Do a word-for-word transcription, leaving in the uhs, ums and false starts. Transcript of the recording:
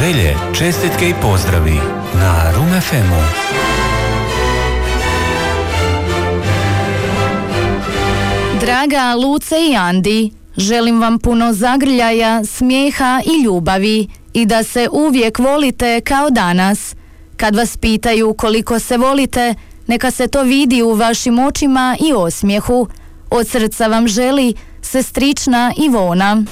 Želje, čestitke i pozdravi na Room ef emu. Draga Luce i Andi, želim vam puno zagrljaja, smijeha i ljubavi i da se uvijek volite kao danas. Kad vas pitaju koliko se volite, neka se to vidi u vašim očima i osmijehu. Od srca vam želi sestrična Ivona.